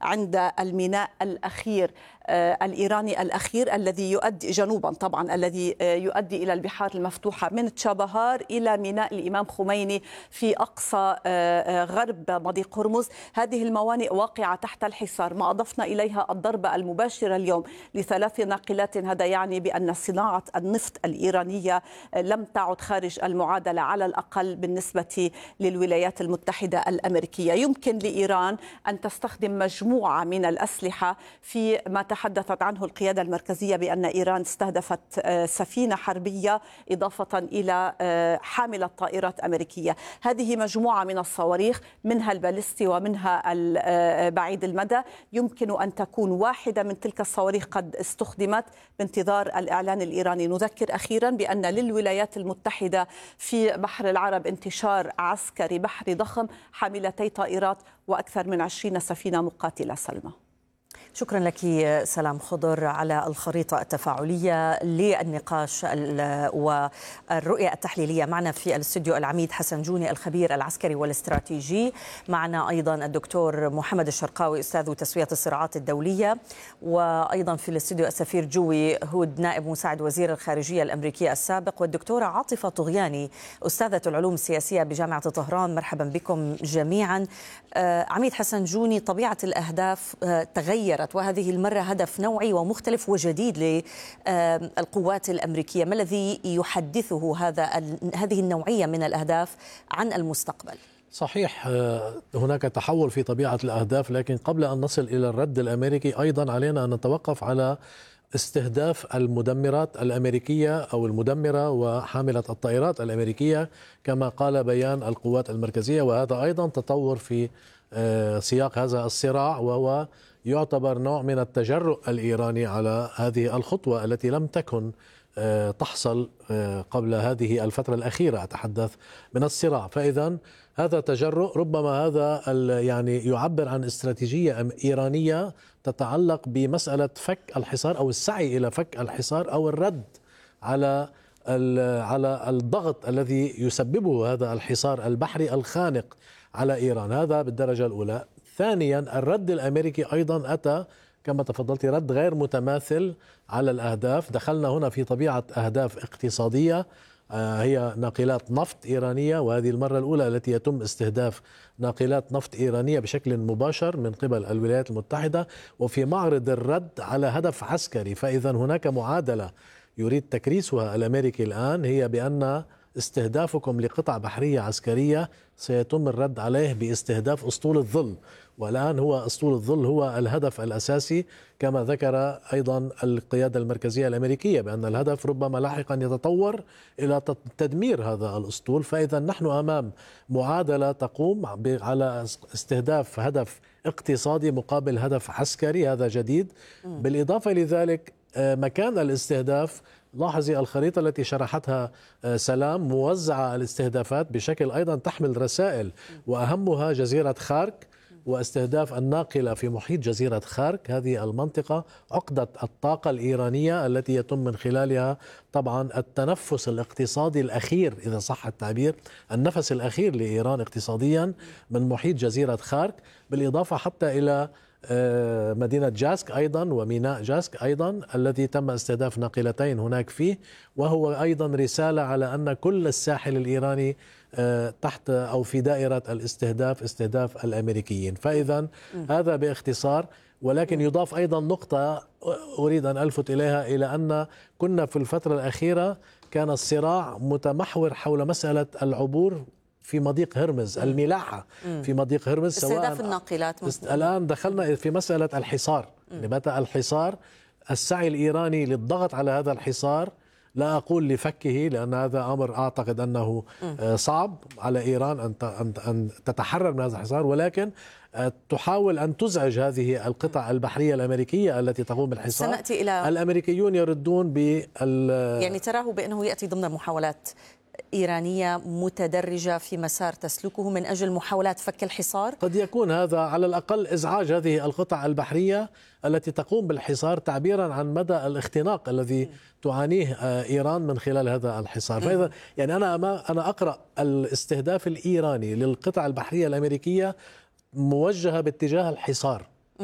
عند الميناء الأخير الإيراني الأخير الذي يؤدي جنوبا طبعا، الذي يؤدي إلى البحار المفتوحة من تشابهار إلى ميناء الإمام خميني في أقصى غرب مضيق هرمز. هذه الموانئ واقعة تحت الحصار. ما أضفنا إليها الضربة المباشرة اليوم ل3 ناقلات، هذا يعني بأن صناعة النفط الإيرانية لم تعد خارج المعادلة على الأقل بالنسبة للولايات المتحدة الأمريكية. يمكن لإيران أن تستخدم مجموعة من الأسلحة في ما تحدثت عنه القيادة المركزية بأن إيران استهدفت سفينة حربية إضافة إلى حاملة طائرات أمريكية. هذه مجموعة من الصواريخ، منها البالستي ومنها بعيد المدى. يمكن أن تكون واحدة من تلك الصواريخ قد استخدمت بانتظار الإعلان الإيراني. نذكر أخيرا بأن للولايات المتحدة في بحر العرب انتشار عسكري بحري ضخم، حاملتي طائرات وأكثر من 20 سفينة مقاتلة. سلمى، شكرا لك سلام خضر على الخريطة التفاعلية للنقاش والرؤية التحليلية. معنا في الاستوديو العميد حسن جوني الخبير العسكري والاستراتيجي، معنا أيضا الدكتور محمد الشرقاوي أستاذ تسوية الصراعات الدولية، وأيضا في الاستوديو السفير جوي هود نائب مساعد وزير الخارجية الأمريكي السابق، والدكتورة عاطفة طغياني أستاذة العلوم السياسية بجامعة طهران. مرحبا بكم جميعا. عميد حسن جوني، طبيعة الأهداف تغيرت، وهذه المرة هدف نوعي ومختلف وجديد للقوات الأمريكية. ما الذي يحدثه هذه النوعية من الأهداف عن المستقبل؟ صحيح، هناك تحول في طبيعة الأهداف، لكن قبل أن نصل إلى الرد الأمريكي أيضا علينا أن نتوقف على استهداف المدمرات الأمريكية أو المدمرة وحاملة الطائرات الأمريكية كما قال بيان القوات المركزية. وهذا أيضا تطور في سياق هذا الصراع، وهو يعتبر نوع من التجرؤ الإيراني على هذه الخطوة التي لم تكن تحصل قبل هذه الفترة الأخيرة، أتحدث من الصراع. فإذا هذا تجرؤ، ربما هذا يعني يعبر عن استراتيجية إيرانية تتعلق بمسألة فك الحصار أو السعي إلى فك الحصار أو الرد على الضغط الذي يسببه هذا الحصار البحري الخانق على إيران. هذا بالدرجة الأولى. ثانيا، الرد الأمريكي أيضا أتى كما تفضلت رد غير متماثل على الأهداف. دخلنا هنا في طبيعة أهداف اقتصادية، هي ناقلات نفط إيرانية، وهذه المرة الأولى التي يتم استهداف ناقلات نفط إيرانية بشكل مباشر من قبل الولايات المتحدة، وفي معرض الرد على هدف عسكري. فإذا هناك معادلة يريد تكريسها الأمريكي الآن، هي بأن استهدافكم لقطع بحرية عسكرية سيتم الرد عليه باستهداف أسطول الظل، والآن هو أسطول الظل هو الهدف الأساسي كما ذكر أيضا القيادة المركزية الأمريكية بأن الهدف ربما لاحقا يتطور إلى تدمير هذا الأسطول. فإذا نحن أمام معادلة تقوم على استهداف هدف اقتصادي مقابل هدف عسكري، هذا جديد. بالإضافة لذلك مكان الاستهداف، لاحظي الخريطة التي شرحتها سلام، موزعة الاستهدافات بشكل أيضا تحمل رسائل، وأهمها جزيرة خارك واستهداف الناقلة في محيط جزيرة خارك. هذه المنطقة عقدة الطاقة الإيرانية التي يتم من خلالها طبعا التنفس الاقتصادي الأخير، إذا صح التعبير، النفس الأخير لإيران اقتصاديا من محيط جزيرة خارك، بالإضافة حتى إلى مدينة جاسك أيضا وميناء جاسك أيضا الذي تم استهداف ناقلتين هناك فيه، وهو أيضا رسالة على أن كل الساحل الإيراني تحت أو في دائرة استهداف الأمريكيين. فإذا هذا باختصار. ولكن يضاف أيضا نقطة أريد أن ألفت إليها، إلى أن كنا في الفترة الأخيرة كان الصراع متمحور حول مسألة العبور في مضيق هرمز، الملاحة في مضيق هرمز، استهداف الناقلات. الآن دخلنا في مسألة الحصار، متى الحصار، السعي الإيراني للضغط على هذا الحصار، لا أقول لفكه لأن هذا أمر أعتقد أنه صعب على إيران أن تتحرر من هذا الحصار، ولكن تحاول أن تزعج هذه القطع البحرية الأمريكية التي تقوم بالحصار. سنأتي إلى الأمريكيون يردون يعني تراه بأنه يأتي ضمن محاولات إيرانية متدرجة في مسار تسلكه من أجل محاولات فك الحصار. قد يكون هذا على الأقل إزعاج هذه القطع البحرية التي تقوم بالحصار تعبيرا عن مدى الاختناق الذي تعانيه إيران من خلال هذا الحصار. فإذا يعني أنا أقرأ الاستهداف الإيراني للقطع البحرية الأمريكية موجهة باتجاه الحصار،